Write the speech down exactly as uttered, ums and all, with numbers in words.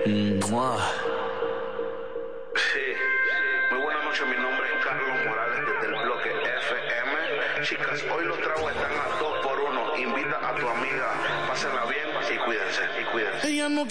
Mua. Sí, muy buenas noches, mi nombre es Carlos Morales desde el bloque F M. Chicas, hoy los tragos están a dos por uno. Invita a tu amiga, pásenla bien y cuídense, y cuídense. Ella no